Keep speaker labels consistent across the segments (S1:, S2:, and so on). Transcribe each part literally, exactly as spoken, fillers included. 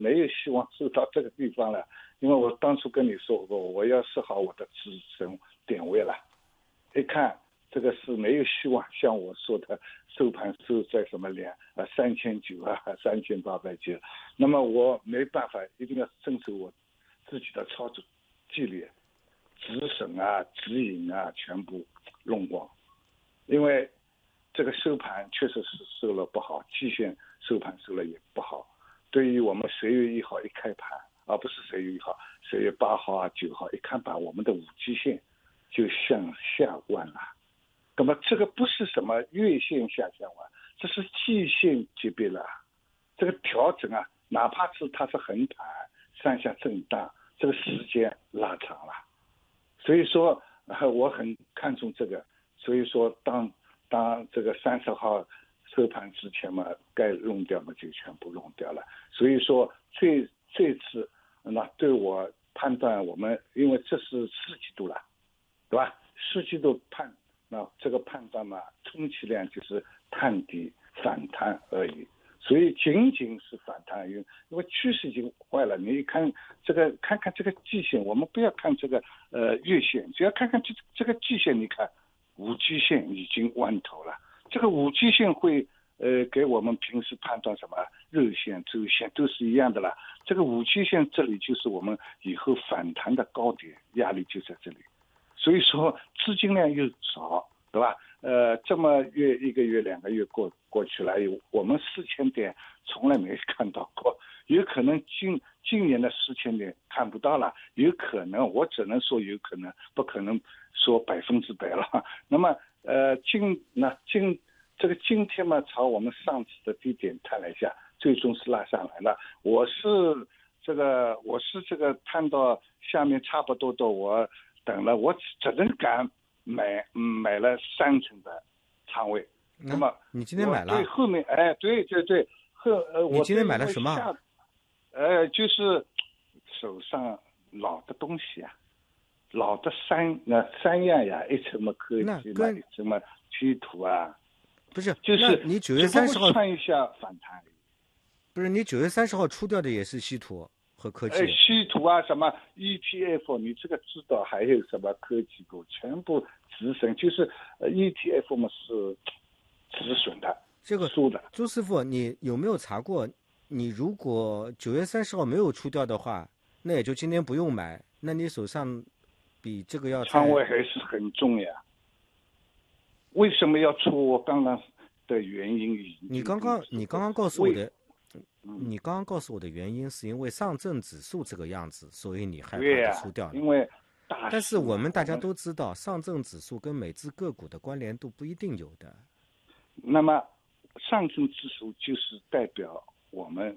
S1: 没有希望走到这个地方了，因为我当初跟你说过，我要设好我的止损点位了，一看这个是没有希望，像我说的收盘收在什么两呃三千九啊三千八百九，那么我没办法，一定要遵守我自己的操作纪律，止损啊止盈啊全部弄光，因为这个收盘确实是收了不好，季线收盘收了也不好。对于我们十月一号一开盘，而、啊、不是十月一号，十月八号啊九号一看盘，我们的五基线就向下弯了。那么这个不是什么月线下下弯，这是季线级别了。这个调整啊，哪怕是它是横盘上下震荡，这个时间拉长了。所以说，呃、我很看重这个。所以说当。当这个三十号收盘之前嘛，该弄掉嘛就全部弄掉了。所以说这这次那对我判断，我们因为这是四季度了，对吧？四季度判那这个判断嘛，充其量就是探底反弹而已。所以仅仅是反弹而已，因为趋势已经坏了。你看这个，看看这个季线，我们不要看这个呃月线，只要看看这这个季线，你看。五基线已经弯头了，这个五基线会呃给我们平时判断什么日线、周线都是一样的了。这个五基线这里就是我们以后反弹的高点，压力就在这里。所以说资金量又少，对吧？呃，这么月一个月、两个月过过去了，我们四千点从来没看到过，有可能今今年的四千点看不到了，有可能，我只能说有可能，不可能说百分之百了。那么呃，今那今这个今天嘛，朝我们上次的低点探了一下，最终是拉上来了。我是这个我是这个看到下面差不多的，我等了，我只能敢买买了三成的仓位。那么
S2: 你今天买了？
S1: 对，后面哎，对对对，后呃，我
S2: 你今天买了什么？
S1: 呃，就是手上老的东西啊，老的三那三样呀，一什么科技嘛，一什么稀土啊，
S2: 不是，
S1: 就是
S2: 你九月三十号
S1: 穿一下反弹。
S2: 不是，你九月三十号出掉的也是稀土和科技。
S1: 呃，稀土啊，什么 E T F， 你这个知道，还有什么科技股，全部止损，就是呃 E T F 嘛是止损的，
S2: 这个
S1: 输的。
S2: 朱师傅，你有没有查过？你如果九月三十号没有出掉的话，那也就今天不用买。那你手上比这个要
S1: 仓位还是很重呀。为什么要出？我刚刚的原因已经
S2: 你刚刚你刚刚告诉我的，你刚刚告诉我的原因是因为上证指数这个样子，所以你害怕出掉了。
S1: 因为大，
S2: 但是我们大家都知道，上证指数跟每只个股的关联度不一定有的。
S1: 那么上证指数就是代表我们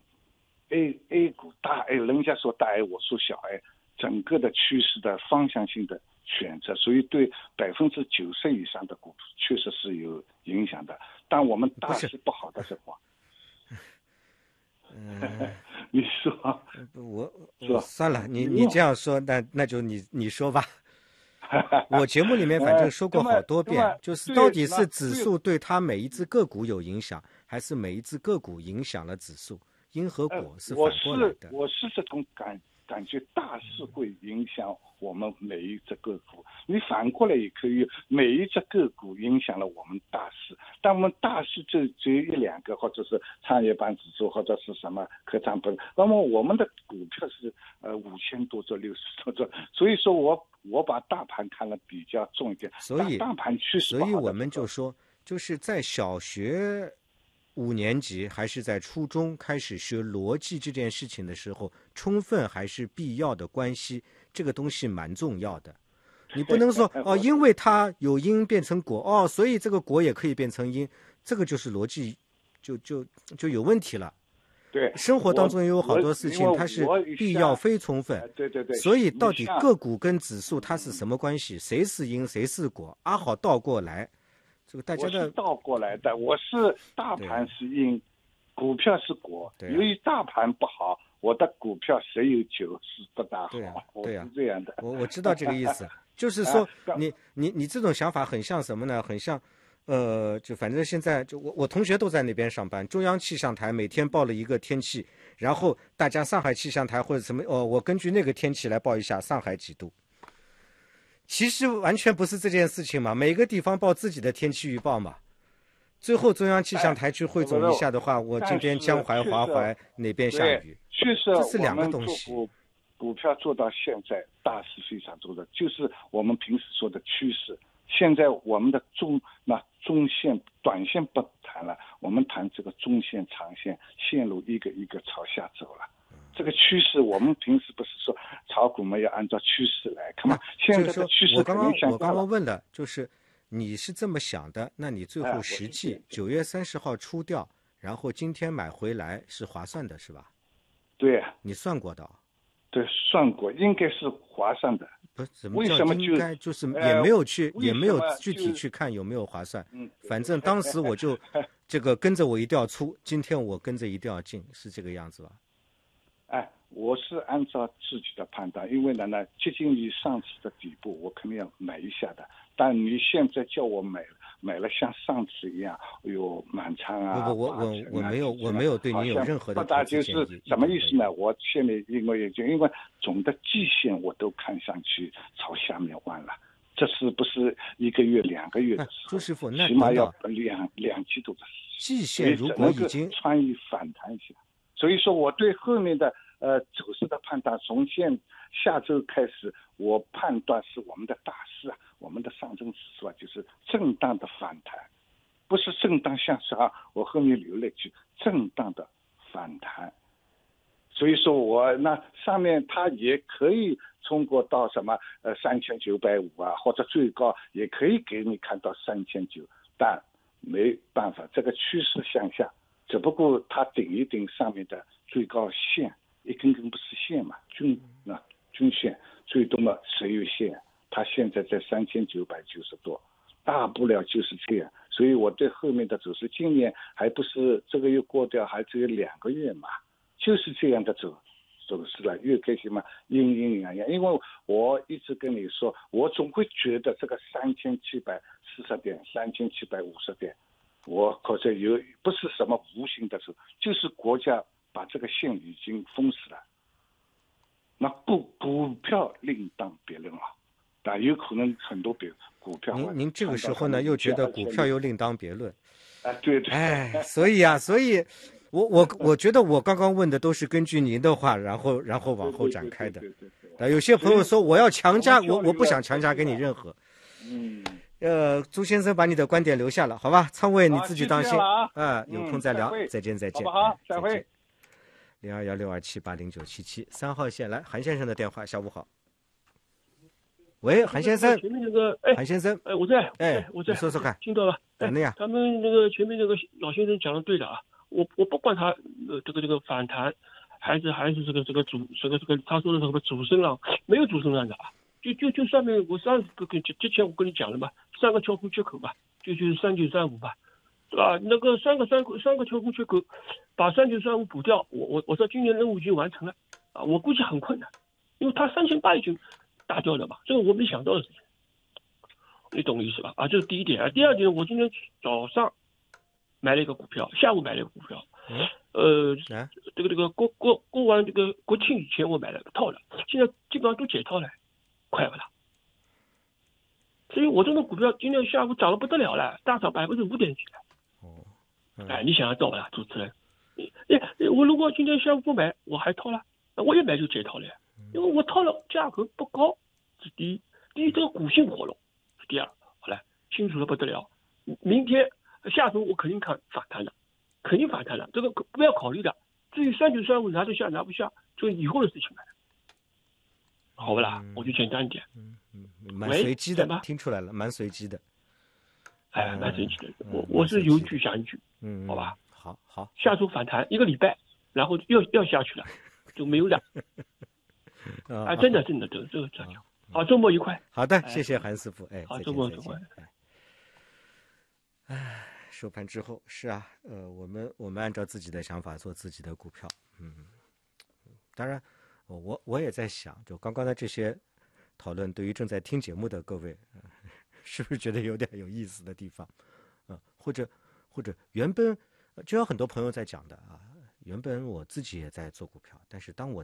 S1: A A 股大 A， 人家说大 A， 我说小 A， 整个的趋势的方向性的选择，所以对百分之九十以上的股确实是有影响的。但我们大势不好的时候，
S2: 嗯，
S1: 你说，
S2: 我
S1: 说
S2: 算了，你你这样说，那那就你你说吧。我节目里面反正说过好多遍，
S1: 呃、
S2: 就是到底是指数对它每一只个股有影响，还是每一只个股影响了指数？因和果是反过来的。
S1: 呃、我是我是这种感感觉，大势会影响我们每一只个股。你反过来也可以，每一只个股影响了我们大势。但我们大势就只有一两个，或者是创业板指数，或者是什么科创板。那么我们的股票是呃五千多只、六十多只，所以说我我把大盘看得比较重一点。
S2: 所以
S1: 大盘趋势不好的时候，
S2: 所以我们就说，就是在小学五年级还是在初中开始学逻辑这件事情的时候，充分还是必要的关系，这个东西蛮重要的。你不能说哦，因为它有因变成果哦，所以这个果也可以变成因，这个就是逻辑就就就有问题了。
S1: 对，
S2: 生活当中也有好多事情它是必要非充分。
S1: 对对对。
S2: 所以到底个股跟指数它是什么关系？谁是因，谁是果？阿好倒过来。这个大家的
S1: 我是倒过来的，我是大盘是因，股票是果。由于大盘不好，我的股票十有九是不大好。
S2: 对啊，对啊，
S1: 我是这样的。
S2: 我我知道这个意思，就是说你你你这种想法很像什么呢？很像呃，就反正现在就我我同学都在那边上班，中央气象台每天报了一个天气，然后大家上海气象台或者什么哦，我根据那个天气来报一下上海几度。其实完全不是这件事情嘛，每个地方报自己的天气预报嘛。最后中央气象台去汇总一下的话，
S1: 哎、
S2: 我这边江淮、华怀哪边下雨，
S1: 确实
S2: 这是两个东西。
S1: 股股票做到现在大势非常多的，就是我们平时说的趋势。现在我们的中那中线、短线不谈了，我们谈这个中线、长线线路一个一个朝下走了。这个趋势，我们平时不是说炒股嘛，要按照趋势来看嘛。现在的趋势肯定向下了。
S2: 我刚刚问的就是，你是这么想的，那你最后实际九月三十号出掉，然后今天买回来是划算的，是吧？
S1: 对，
S2: 你算过的。
S1: 对，算过，应该是划算的。
S2: 不，怎么叫应该？就是也没有去，
S1: 呃、
S2: 也没有具体去看有没有划算。嗯，反正当时我就这个跟着我一定要出，今天我跟着一定要进，是这个样子吧？
S1: 哎，我是按照自己的判断，因为呢呢接近于上次的底部，我肯定要买一下的。但你现在叫我买买了像上次一样，有满仓啊，
S2: 不不，我我我没有我没有对你有任何的
S1: 不大就是什么意思呢？我现在因为就因为总的季线我都看上去朝下面弯了，这是不是一个月两个月的时候？
S2: 朱师傅，那
S1: 起码要两两季度的时
S2: 间。季线如果已经
S1: 穿越反弹一下，所以说我对后面的呃走势的判断，从现下周开始，我判断是我们的大势啊，我们的上证指数啊，就是震荡的反弹，不是震荡向上。我后面留了一句震荡的反弹，所以说我那上面它也可以冲过到什么呃三千九百五啊，或者最高也可以给你看到三千九，但没办法，这个趋势向下，只不过它顶一顶上面的最高线，一根根不是线嘛，均那均线最多嘛十月线，它现在在三千九百九十多，大不了就是这样。所以我对后面的走势，今年还不是这个月过掉，还只有两个月嘛，就是这样的走走势了，越开心嘛，阴阴阳阳。因为我一直跟你说，我总会觉得这个三千七百四十点、三千七百五十点，我可是有不是什么无形的手，就是国家把这个线已经封死了。那股股票另当别论啊，但有可能很多别股票。
S2: 您您这个时候呢，又觉得股票又另当别论。
S1: 哎，对对。
S2: 哎，所以啊，所以。我我我觉得我刚刚问的都是根据您的话，然后然后往后展开的。啊，有些朋友说我要强加，我我不想强加给你任何。
S1: 嗯。
S2: 呃，朱先生把你的观点留下了，好吧？仓位你自己当心
S1: 啊。
S2: 啊，有空再聊，再见再见。
S1: 好不好？再会。
S2: 零二幺六二七八零九七七三号线来，韩先生的电话，下午好。喂，韩先生。
S3: 前面那个，哎，
S2: 韩先生，
S3: 哎，我在，
S2: 哎，
S3: 我在，
S2: 你说说看，
S3: 听到了？
S2: 怎么样？
S3: 他们那个前面那个老先生讲的对的啊。我我不管他呃这个这个反弹，还是还是这个这个主这个这个他说的什么主升浪，没有主升浪的啊，就就就上面我上次跟之前我跟你讲了嘛，三个跳空缺口嘛，就就是三九三五吧，对吧？那个三个三个三个跳空缺口，把三九三五补掉，我我我说今年任务已经完成了啊，我估计很困难，因为他三千八已经打掉了嘛，这个我没想到的事情，你懂我意思吧？啊，这是第一点啊，第二点，我今天早上买了一个股票，下午买了一个股票，
S2: 嗯、
S3: 呃，
S2: 啊、
S3: 这个这个过过过完这个国庆以前我买了个套了，现在基本上都解套了，快不啦？所以我这种股票今天下午涨得不得了了，大涨百分之五点几了。
S2: 哦，嗯、
S3: 哎，你想要到不啦，主持人？哎，我如果今天下午不买，我还套了，我一买就解套了，因为我套了价格不高，是第一，第一这个股性活络，是第二。好了，清楚的不得了，明天。下周我肯定看反弹的，肯定反弹的，这个不要考虑的。至于三九三五拿得下拿不下，这个以后的事情了，好不啦？嗯、我就简单一点。
S2: 嗯嗯，蛮随机的，听出来了，蛮随机的。
S3: 哎，蛮随机的。嗯、我我是有一句想一句，
S2: 嗯，
S3: 好吧？
S2: 好好。
S3: 下周反弹一个礼拜，然后又要下去了，就没有了。啊，真的真的，这个这个这样。好，周末愉快。
S2: 好的，谢谢韩师傅。哎，
S3: 好，周末愉快。
S2: 哎。收盘之后是啊，呃，我们我们按照自己的想法做自己的股票，嗯，当然，我我也在想，就刚刚的这些讨论，对于正在听节目的各位，呃、是不是觉得有点有意思的地方？ 或者或者原本就有很多朋友在讲的啊，原本我自己也在做股票，但是当我